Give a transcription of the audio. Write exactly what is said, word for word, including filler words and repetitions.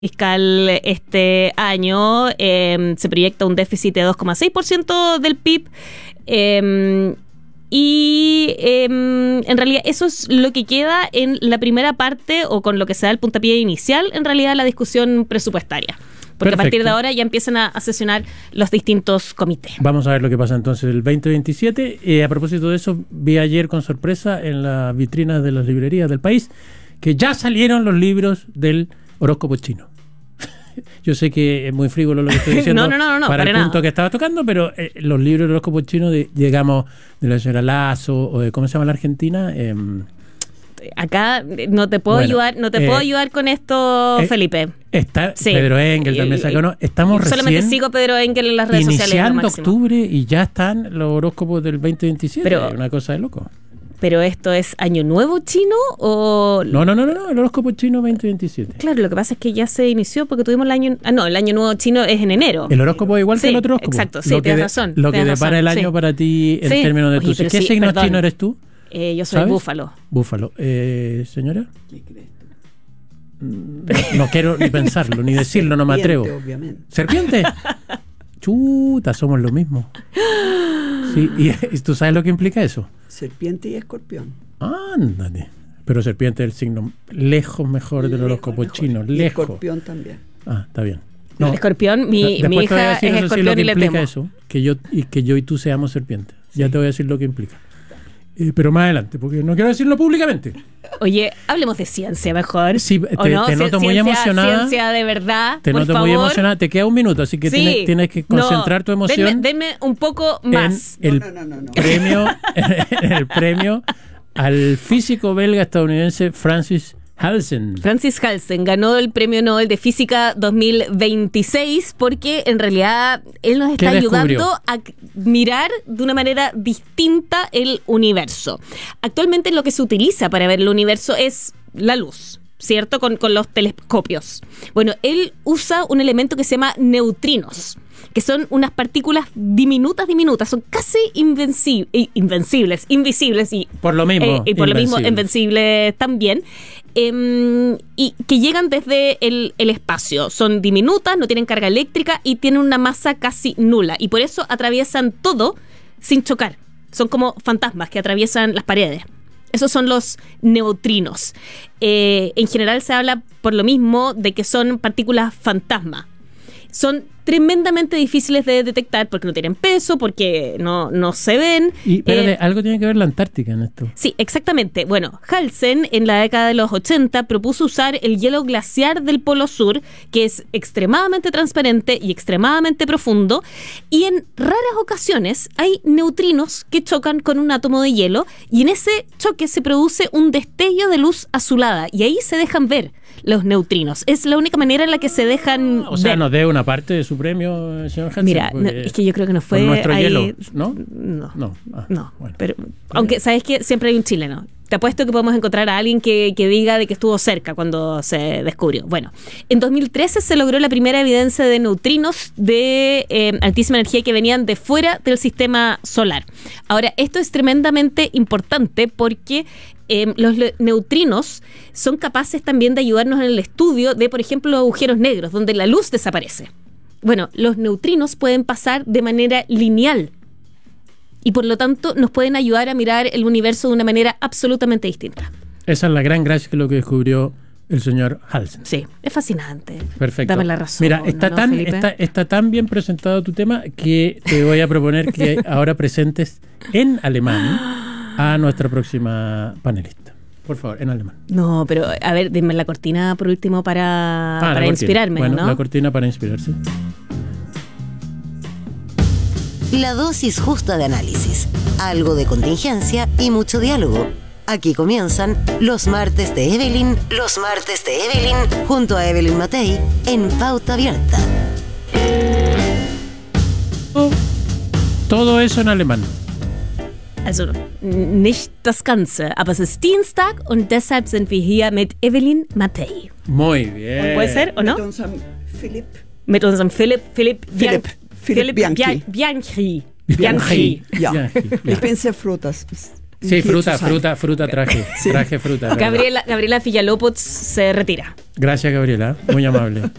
fiscal este año. Eh, se proyecta un déficit de dos coma seis por ciento del P I B. Eh, y eh, en realidad eso es lo que queda en la primera parte, o con lo que se da el puntapié inicial, en realidad, la discusión presupuestaria. Porque Perfecto. A partir de ahora ya empiezan a, a sesionar los distintos comités. Vamos a ver lo que pasa entonces el veinte veintisiete. Eh, a propósito de eso, vi ayer con sorpresa en las vitrinas de las librerías del país que ya salieron los libros del horóscopo chino. Yo sé que es muy frívolo lo que estoy diciendo no, no, no, no, para, para el nada. punto que estaba tocando, pero eh, los libros del horóscopo chino, de, digamos, de la señora Lazo, o de, ¿cómo se llama la Argentina? Eh, Acá no te puedo bueno, ayudar, no te eh, puedo ayudar con esto, eh, Felipe. Está sí. Pedro Engel también sacó, ¿no? Estamos solamente recién sigo Pedro Engel en las redes sociales. Iniciando octubre y ya están los horóscopos del veinte veintisiete. Pero, una cosa de loco. ¿Pero esto es Año Nuevo chino o...? No, no, no, no, el horóscopo chino veinte veintisiete. Claro, lo que pasa es que ya se inició porque tuvimos el año... Ah, no, el Año Nuevo chino es en enero. El horóscopo es igual sí, que el otro horóscopo. Exacto, sí, lo tienes de, razón. Lo que depara razón, el año sí. para ti en sí. términos de Oye, tu... ¿Qué sí, signo perdón. chino eres tú? Eh, yo soy ¿sabes? Búfalo. Búfalo. Eh, ¿Señora? ¿Qué crees tú? No, no quiero ni pensarlo, ni decirlo, no me atrevo. Obviamente. ¿Serpiente? Chuta, somos lo mismo. Sí, y, y tú sabes lo que implica eso. Serpiente y escorpión. Ándale. Pero serpiente es el signo lejos mejor del horóscopo chino. Y lejos. escorpión también. Ah, está bien. No, el escorpión, mi, mi hija es escorpión y le temo. Eso, que yo y que yo y tú seamos serpientes. Sí. Ya te voy a decir lo que implica. Eh, pero más adelante, porque no quiero decirlo públicamente. Oye, hablemos de ciencia mejor. Sí, te, ¿o no? te noto ciencia, muy emocionada. Ciencia de verdad. Te por noto favor. muy emocionada. Te queda un minuto, así que sí. tienes, tienes que concentrar no, tu emoción. Denme, denme un poco más. En el no, no, no, no. premio, en el premio al físico belga estadounidense Francis Halsen. Francis Halsen ganó el Premio Nobel de Física dos mil veintiséis porque en realidad él nos está ayudando a mirar de una manera distinta el universo. Actualmente lo que se utiliza para ver el universo es la luz, ¿cierto? Con, con los telescopios. Bueno, él usa un elemento que se llama neutrinos, que son unas partículas diminutas, diminutas, son casi invencibles, invencibles, invisibles y por lo mismo, eh, y por lo mismo invencibles también, eh, y que llegan desde el, el espacio. Son diminutas, no tienen carga eléctrica y tienen una masa casi nula, y por eso atraviesan todo sin chocar. Son como fantasmas que atraviesan las paredes. Esos son los neutrinos. Eh, en general se habla por lo mismo de que son partículas fantasma. Son tremendamente difíciles de detectar porque no tienen peso, porque no, no se ven. Y espérate, eh, algo tiene que ver la Antártica en esto. Sí, exactamente. Bueno, Halsen en la década de los ochenta propuso usar el hielo glaciar del Polo Sur, que es extremadamente transparente y extremadamente profundo, y en raras ocasiones hay neutrinos que chocan con un átomo de hielo, y en ese choque se produce un destello de luz azulada, y ahí se dejan ver los neutrinos. Es la única manera en la que se dejan O sea, ver. nos dé una parte de su premio, señor Hansen. Mira, no, es que yo creo que no fue nuestro ahí, hielo, ¿no? No, no, ah, no. Bueno. Pero, aunque, ¿sabes qué? Siempre hay un chileno. Te apuesto que podemos encontrar a alguien que, que diga de que estuvo cerca cuando se descubrió. Bueno, en dos mil trece se logró la primera evidencia de neutrinos de eh, altísima energía que venían de fuera del sistema solar. Ahora, esto es tremendamente importante porque eh, los le- neutrinos son capaces también de ayudarnos en el estudio de, por ejemplo, los agujeros negros, donde la luz desaparece. Bueno, los neutrinos pueden pasar de manera lineal y por lo tanto nos pueden ayudar a mirar el universo de una manera absolutamente distinta. Esa es la gran gracia que lo que descubrió el señor Halsen. Sí, es fascinante. Perfecto. Dame la razón. Mira, está, ¿no, tan, Felipe? está, está tan bien presentado tu tema que te voy a proponer que ahora presentes en alemán a nuestra próxima panelista. Por favor, en alemán. No, pero a ver, dime la cortina por último para, Ah, para la cortina. inspirarme, Bueno, ¿no? la cortina para inspirarse. La dosis justa de análisis, algo de contingencia y mucho diálogo. Aquí comienzan los martes de Evelyn, los martes de Evelyn, junto a Evelyn Matei, en Pauta Abierta. Todo eso en alemán. Also nicht das Ganze, aber es ist Dienstag und deshalb sind wir hier mit Evelyn Matei. Muy bien. ¿Puede ser o no? Mit unserem Philipp. Mit unserem Philipp, Philipp, Philipp, Philipp Bianchi. Bian- Bianchi. Bianchi. Bianchi. Ja, Bianchi, ja. ich bin sehr froh, dass es Sí, fruta, Hitchhike. fruta, fruta traje. Traje fruta. Gabriela, Gabriela Villalobos se retira. Gracias, Gabriela. Muy amable.